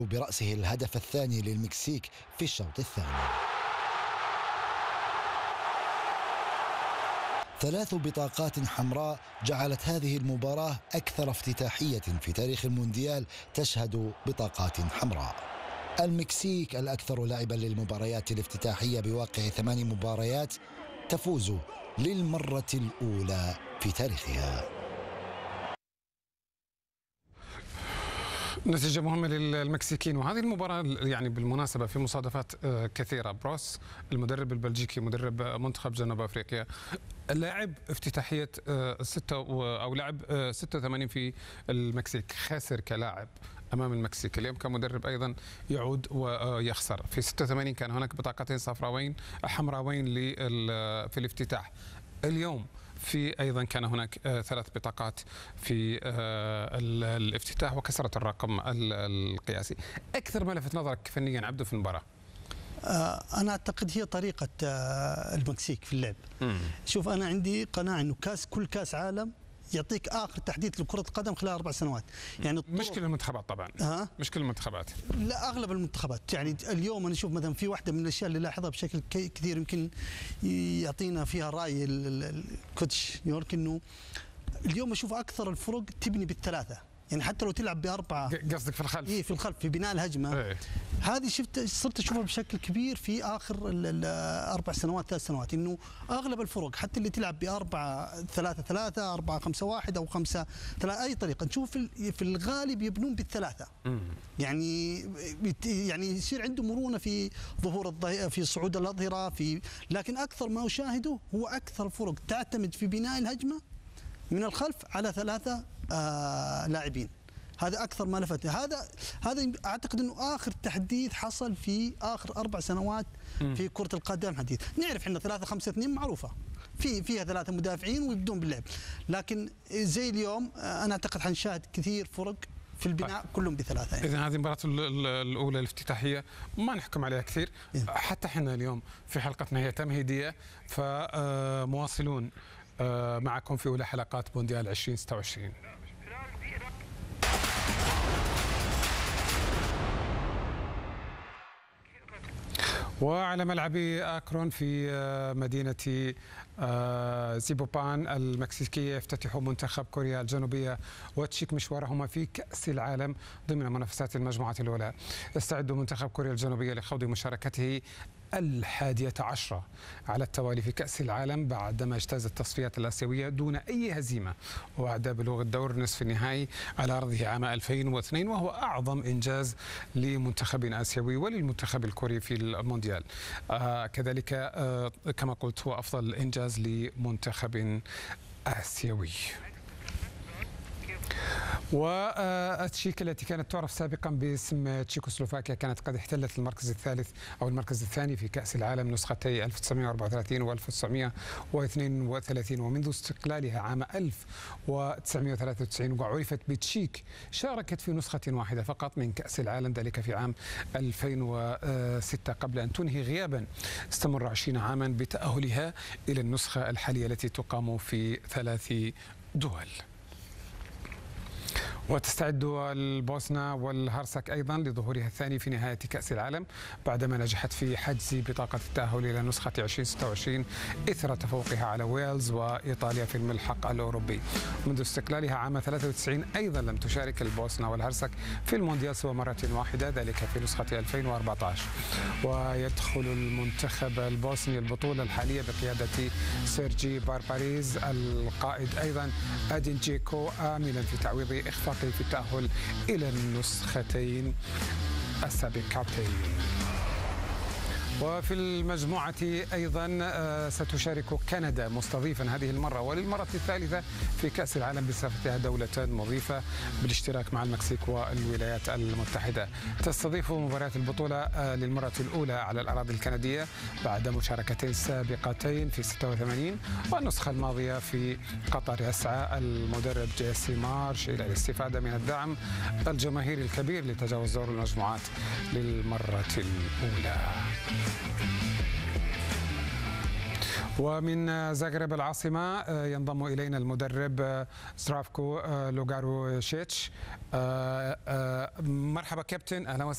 برأسه الهدف الثاني للمكسيك في الشوط الثاني. 3 بطاقات حمراء جعلت هذه المباراة أكثر افتتاحية في تاريخ المونديال تشهد بطاقات حمراء. المكسيك الأكثر لعبا للمباريات الافتتاحية بواقع 8 مباريات تفوز للمرة الأولى في تاريخها. نتيجة مهمة للمكسيكيين، وهذه المباراة يعني بالمناسبة في مصادفات كثيرة. بروس المدرب البلجيكي مدرب منتخب جنوب أفريقيا لاعب افتتاحية 6 أو لاعب 86 في المكسيك، خاسر كلاعب أمام المكسيك. اليوم كمدرب أيضا يعود ويخسر. في 86 كان هناك بطاقتين حمراوين في الافتتاح. اليوم في أيضا كان هناك 3 بطاقات في الافتتاح وكسرت الرقم القياسي. أكثر ما لفت نظرك فنيا عبده في المباراة؟ أنا أعتقد هي طريقة المكسيك في اللعب. شوف، أنا عندي قناعة أنه كل كاس عالم يعطيك آخر تحديث لكرة القدم خلال 4 سنوات. يعني مش كل المنتخبات طبعا، مش كل المنتخبات، لا أغلب المنتخبات. يعني اليوم أنا أشوف مثلا في واحدة من الأشياء اللي لاحظها بشكل كثير يمكن يعطينا فيها رأي الكوتش يورك، أنه اليوم أشوف أكثر الفرق تبني بالثلاثة. يعني حتى لو تلعب ب4، قصدك في الخلف؟ في الخلف في بناء الهجمه. هذه صرت اشوفها بشكل كبير في اخر 4 سنوات 3 سنوات، انه اغلب الفرق حتى اللي تلعب ب4-3-3 4-5-1 او 5-3 اي طريقه، نشوف في الغالب يبنون بالثلاثه. يعني يصير عنده مرونه في ظهور في صعود الاظهره لكن اكثر ما اشاهده هو اكثر فرق تعتمد في بناء الهجمه من الخلف على 3 لاعبين. هذا أكثر ما لفت. هذا أعتقد أنه آخر تحديث حصل في آخر 4 سنوات في كرة القدم حديث. نعرف إحنا 3-5-2 معروفة، فيها 3 مدافعين ويبدون باللعب، لكن زي اليوم أنا أعتقد حنشاهد كثير فرق في البناء كلهم ب3. إذا هذه المباراة الأولى الافتتاحية ما نحكم عليها كثير. حتى احنا اليوم في حلقتنا هي تمهيدية، فمواصلون معكم في أولى حلقات مونديال 2026. وعلى ملعب آكرون في مدينة زيبوبان المكسيكية يفتتح منتخب كوريا الجنوبية والتشيك مشوارهما في كأس العالم ضمن منافسات المجموعة الأولى. يستعد منتخب كوريا الجنوبية لخوض مشاركته 11 على التوالي في كأس العالم بعدما اجتاز التصفيات الآسيوية دون أي هزيمة، وبعد بلوغ الدور نصف النهائي على أرضه عام 2002، وهو أعظم إنجاز لمنتخب آسيوي وللمنتخب الكوري في المونديال. كذلك كما قلت هو أفضل إنجاز لمنتخب آسيوي. والتشيك التي كانت تعرف سابقا باسم تشيكوسلوفاكيا كانت قد احتلت المركز الثالث أو المركز الثاني في كأس العالم نسختي 1934 و 1932، ومنذ استقلالها عام 1993 وعرفت بتشيك شاركت في نسخة واحدة فقط من كأس العالم، ذلك في عام 2006 قبل أن تنهي غيابا استمر 20 عاما بتأهلها إلى النسخة الحالية التي تقام في 3 دول. وتستعد البوسنة والهرسك أيضا لظهورها الثاني في نهاية كأس العالم بعدما نجحت في حجز بطاقة التأهل إلى نسخة 2026 إثر تفوقها على ويلز وإيطاليا في الملحق الأوروبي. منذ استقلالها عام 93 أيضا لم تشارك البوسنة والهرسك في المونديال سوى مرة واحدة، ذلك في نسخة 2014. ويدخل المنتخب البوسني البطولة الحالية بقيادة سيرجي بارباريز القائد أيضا أدين جيكو آملا في تعويض إخفاقه في التأهل إلى النسختين السابقتين. وفي المجموعة أيضا ستشارك كندا مستضيفا هذه المرة وللمرة الثالثة في كأس العالم بصفتها دولة مضيفة بالاشتراك مع المكسيك والولايات المتحدة. تستضيف مباريات البطولة للمرة الأولى على الأراضي الكندية بعد مشاركتين سابقتين في 86 والنسخة الماضية في قطر. يسعى المدرب جيسي مارش إلى الاستفادة من الدعم الجماهيري الكبير لتجاوز دور المجموعات للمرة الأولى. ومن زاغرب العاصمة ينضم إلينا المدرب زرافكو لوغاروشيتش. مرحبا كابتن، أهلا وسهلا.